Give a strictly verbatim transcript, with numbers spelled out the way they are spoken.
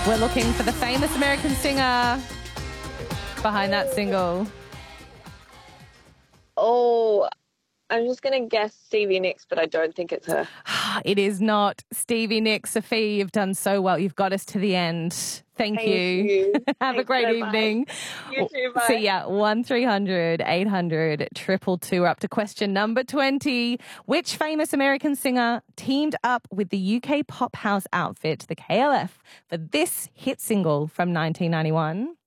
We're looking for the famous American singer behind that single. Oh, I'm just going to guess Stevie Nicks, but I don't think it's her. It is not Stevie Nicks. Sophie, you've done so well. You've got us to the end. Thank, Thank you. you. Have Thanks a great so evening. much. You too, bye. See ya. one three hundred eight hundred two two two. We're up to question number twenty. Which famous American singer teamed up with the U K pop house outfit, the K L F, for this hit single from nineteen ninety-one?